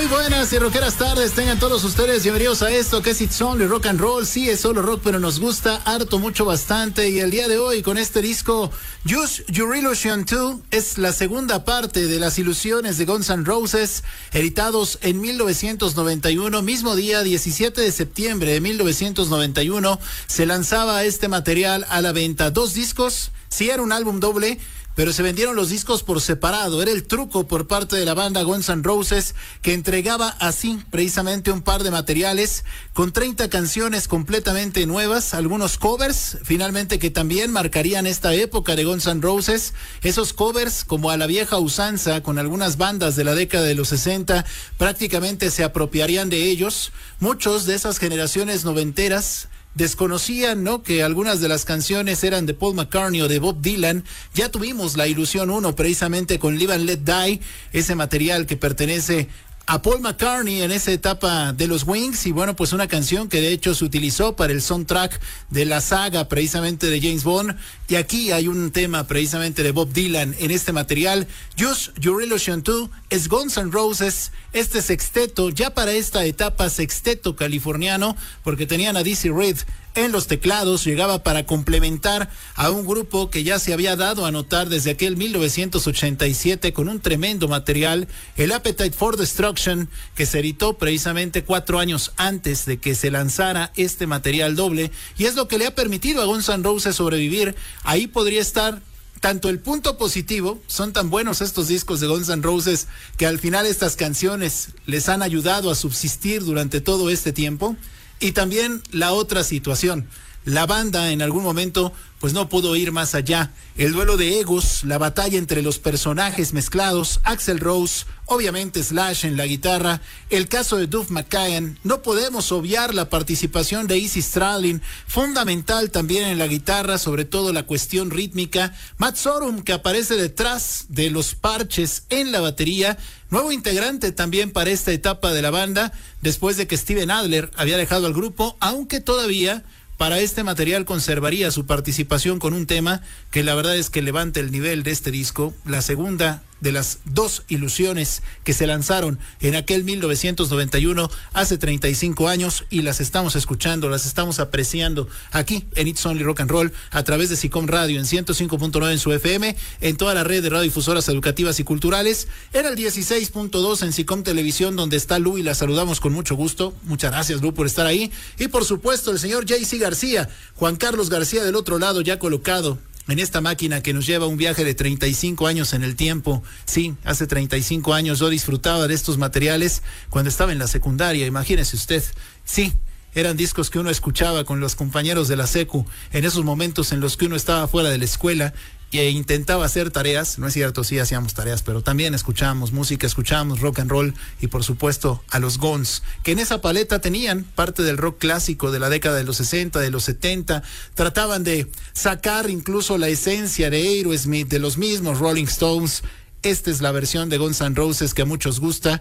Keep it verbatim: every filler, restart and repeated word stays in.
Muy buenas y rockeras tardes, tengan todos ustedes bienvenidos a esto que es It's Only Rock and Roll. Sí, es solo rock, pero nos gusta harto, mucho, bastante. Y el día de hoy con este disco Use Your Illusion dos es la segunda parte de las ilusiones de Guns N' Roses, editados en mil novecientos noventa y uno, mismo día diecisiete de septiembre de mil novecientos noventa y uno se lanzaba este material a la venta. Dos discos, sí era un álbum doble, pero se vendieron los discos por separado. Era el truco por parte de la banda Guns N' Roses, que entregaba así precisamente un par de materiales con treinta canciones completamente nuevas, algunos covers finalmente que también marcarían esta época de Guns N' Roses. Esos covers, como a la vieja usanza con algunas bandas de la década de los sesenta, prácticamente se apropiarían de ellos. Muchos de esas generaciones noventeras desconocían, ¿no?, que algunas de las canciones eran de Paul McCartney o de Bob Dylan. Ya tuvimos la ilusión uno precisamente con Live and Let Die, ese material que pertenece a Paul McCartney en esa etapa de los Wings, y bueno, pues una canción que de hecho se utilizó para el soundtrack de la saga precisamente de James Bond. Y aquí hay un tema precisamente de Bob Dylan en este material. Use Your Illusion dos es Guns N' Roses, este sexteto, ya para esta etapa sexteto californiano, porque tenían a Dizzy Reed en los teclados, llegaba para complementar a un grupo que ya se había dado a notar desde aquel mil novecientos ochenta y siete con un tremendo material, el Appetite for Destruction, que se editó precisamente cuatro años antes de que se lanzara este material doble, y es lo que le ha permitido a Guns N' Roses sobrevivir. Ahí podría estar tanto el punto positivo, son tan buenos estos discos de Guns N' Roses que al final estas canciones les han ayudado a subsistir durante todo este tiempo. Y también la otra situación, la banda en algún momento pues no pudo ir más allá. El duelo de egos, la batalla entre los personajes mezclados, Axl Rose, obviamente Slash en la guitarra, el caso de Duff McKagan. No podemos obviar la participación de Izzy Stradlin, fundamental también en la guitarra, sobre todo la cuestión rítmica. Matt Sorum, que aparece detrás de los parches en la batería, nuevo integrante también para esta etapa de la banda, después de que Steven Adler había dejado al grupo, aunque todavía para este material conservaría su participación con un tema que la verdad es que levanta el nivel de este disco, la segunda de las dos ilusiones que se lanzaron en aquel mil novecientos noventa y uno, hace treinta y cinco años, y las estamos escuchando, las estamos apreciando aquí en It's Only Rock and Roll a través de SICOM Radio en ciento cinco punto nueve en su F M, en toda la red de radiodifusoras educativas y culturales, era el dieciséis punto dos en SICOM Televisión, donde está Lu y la saludamos con mucho gusto. Muchas gracias, Lu, por estar ahí. Y por supuesto el señor J C García, Juan Carlos García del otro lado, ya colocado en esta máquina que nos lleva un viaje de treinta y cinco años en el tiempo. Sí, hace treinta y cinco años yo disfrutaba de estos materiales cuando estaba en la secundaria, imagínese usted. Sí, eran discos que uno escuchaba con los compañeros de la secu, en esos momentos en los que uno estaba fuera de la escuela e intentaba hacer tareas. No es cierto, sí hacíamos tareas, pero también escuchábamos música, escuchábamos rock and roll, y por supuesto a los Guns, que en esa paleta tenían parte del rock clásico de la década de los sesenta, de los setenta, trataban de sacar incluso la esencia de Aerosmith, de los mismos Rolling Stones. Esta es la versión de Guns N' Roses que a muchos gusta,